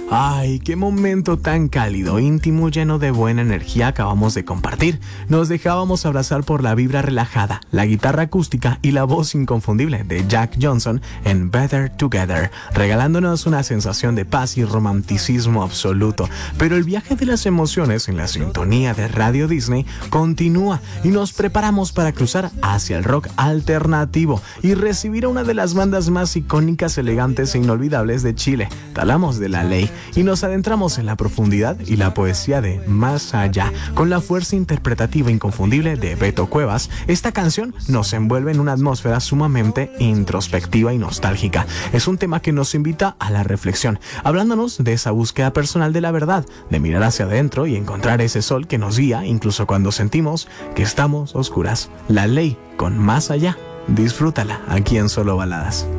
Ay, qué momento tan cálido, íntimo, lleno de buena energía acabamos de compartir. Nos dejábamos abrazar por la vibra relajada, la guitarra acústica y la voz inconfundible de Jack Johnson en Better Together, regalándonos una sensación de paz y romanticismo absoluto. Pero el viaje de las emociones en la sintonía de Radio Disney continúa y nos preparamos para cruzar hacia el rock alternativo y recibir a una de las bandas más icónicas, elegantes e inolvidables de Chile, Tálamos de la Ley. Y nos adentramos en la profundidad y la poesía de Más Allá. Con la fuerza interpretativa inconfundible de Beto Cuevas, esta canción nos envuelve en una atmósfera sumamente introspectiva y nostálgica. Es un tema que nos invita a la reflexión, hablándonos de esa búsqueda personal de la verdad, de mirar hacia adentro y encontrar ese sol que nos guía incluso cuando sentimos que estamos oscuras. La Ley con Más Allá. Disfrútala aquí en Solo Baladas.